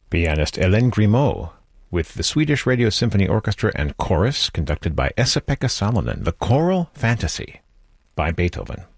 Pianist Hélène Grimaud, with the Swedish Radio Symphony Orchestra and Chorus, conducted by Esa-Pekka Salonen, The Choral Fantasy by Beethoven.